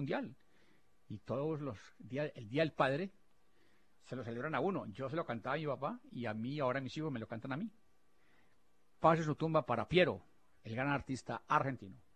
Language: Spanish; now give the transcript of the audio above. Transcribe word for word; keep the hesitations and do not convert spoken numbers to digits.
mundial. Y todos los días, el Día del Padre, se lo celebran a uno. Yo se lo cantaba a mi papá y a mí ahora mis hijos me lo cantan a mí. Pase su tumba para Piero, el gran artista argentino.